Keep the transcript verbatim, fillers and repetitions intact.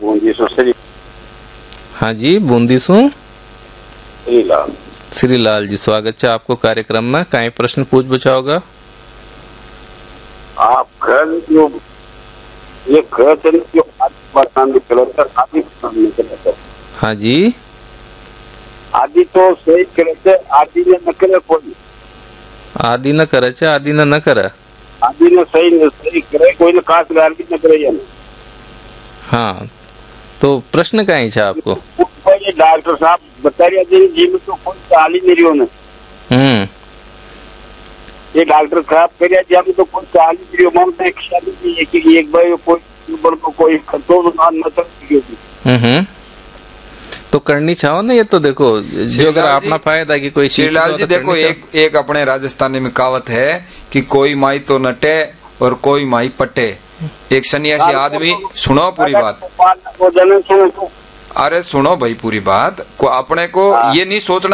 बूंदी सो श्री हाँ जी, बूंदी सु श्रीलाल श्रीलाल जी, स्वागत है आपको कार्यक्रम में। कई प्रश्न पूछ बचाओगा? आप घर जो ये घर से जो परेशान निकलो था आदि परेशान निकलो था। हाँ जी, आदि तो सही करे थे, आदि ने न करे कोई। आदि न करे चे आदि न न करे। आदि ने सही न सही करे कोई ने खास गार भी न करे या नहीं। हाँ, तो प्रश्न कहीं है आपको? ये डॉक्टर साहब बता रहे थे जी में तो कोई चाल ही नहीं रही होने। हम्म ये डॉक्टर साहब कह रहे थे हम तो कोई चाल ही नहीं रही। मैं एक शादी की एक एक बार कोई ऊपर को कोई खतरो न कर सकेगी। हम्म तो करनी चाहो ना। ये तो देखो जो अगर आप ना फायदा की कोई चीज श्रीलाल जी, देखो एक एक अपने राजस्थानी में कहावत है कि कोई माई तो नटे और कोई माई पटे। एक सन्यासी आदमी, सुनो पूरी बात, अरे सुनो भाई पूरी बात को, अपने को ये नहीं सोचना